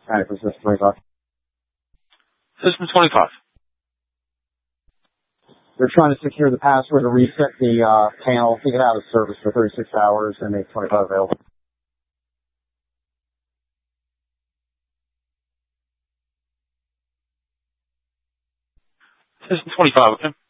Alright, for system 25. System 25. They're trying to secure the password to reset the panel, take it out of service for 36 hours, and make 25 available. System 25, okay.